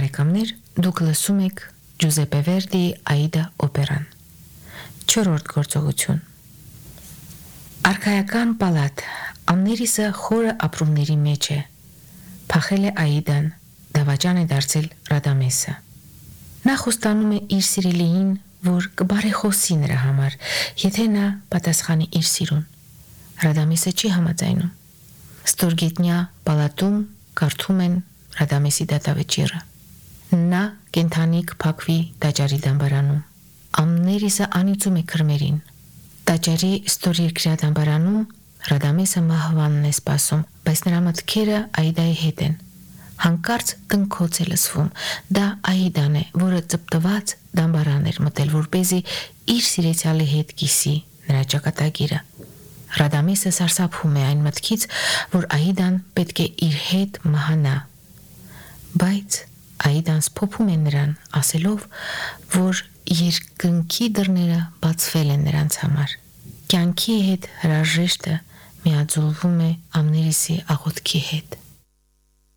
Բարեկամներ, դուք լսում եք Ջուզեպե Վերդիի Աիդա օպերան։ 4-րդ գործողություն։ Արքայական պալատ, ամներիսը խորը ապրումների մեջ է։ Փախել է Աիդան, դավաճան է դարձել Ռադամեսը։ Նա խոստանում է իր սիրելիին, որ կբարեխոսի նրա համար, եթե նա պատասխանի իր սիրուն։ Ռադամեսը չի համաձայնում։ Ստորգետնյա պալատում կարդում են Ռադամեսի դատավճիռը։ Նա կենթանի կփակվի տաճարի դամբարանում։ Ամներիսը անիծում է քրմերին։ Տաճարի ստորերկրյա դամբարանում Ռադամեսը մահվանն է սպասում, բայց նրա մտքերը Աիդայի հետ են։ Հանկարծ տնքոց է լսվում։ Դա Աիդան է, որը ծպտված դամբարան էր մտել, որպեսզի իր սիրեցյալի հետ կիսի նրա ճակատագիրը։ Ռադամեսը սարսափում է այն մտքից, որ Աիդան պետք է իր հետ մահանա։ Բայց Աիդան սփոփում է նրան, ասելով, որ երկնքի դռները բացվել են նրանց համար։ Կյանքի հետ հրաժեշտը միաձուլվում է ամներիսի աղոթքի հետ։